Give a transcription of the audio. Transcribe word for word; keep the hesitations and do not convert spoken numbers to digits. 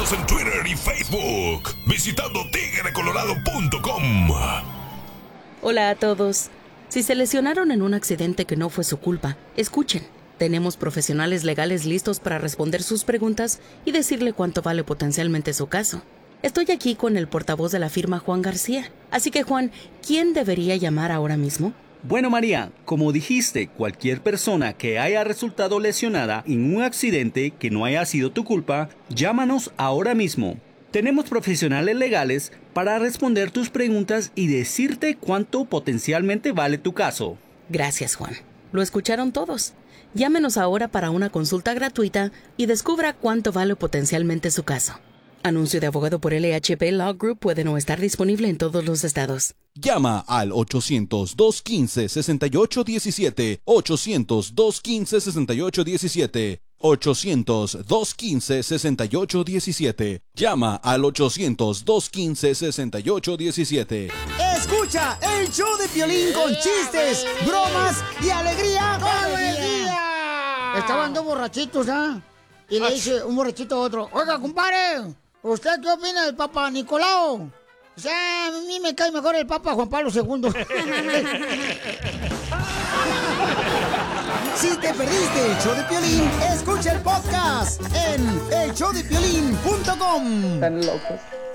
Síguenos en Twitter y Facebook visitando tigre colorado punto com. Hola a todos. Si se lesionaron en un accidente que no fue su culpa, escuchen. Tenemos profesionales legales listos para responder sus preguntas y decirle cuánto vale potencialmente su caso. Estoy aquí con el portavoz de la firma, Juan García. Así que, Juan, ¿quién debería llamar ahora mismo? Bueno, María, como dijiste, cualquier persona que haya resultado lesionada en un accidente que no haya sido tu culpa, llámanos ahora mismo. Tenemos profesionales legales para responder tus preguntas y decirte cuánto potencialmente vale tu caso. Gracias, Juan. Lo escucharon todos. Llámenos ahora para una consulta gratuita y descubra cuánto vale potencialmente su caso. Anuncio de abogado por L H P Law Group puede no estar disponible en todos los estados. Llama al ochocientos, dos quince, sesenta y ocho diecisiete, ochocientos, dos quince, sesenta y ocho diecisiete, ochocientos, dos quince, sesenta y ocho diecisiete. Llama al ochocientos, dos quince, sesenta y ocho diecisiete. Escucha el show de Piolín con chistes, bromas y alegría todo el día. Estaban dos borrachitos, ¿ah? Y le dice un borrachito a otro: oiga, compadre, ¿usted qué opina del Papa Nicolau? O sea, a mí me cae mejor el Papa Juan Pablo segundo. Si te perdiste el show de Piolín, escucha el podcast en el show de piolín punto com. Están locos.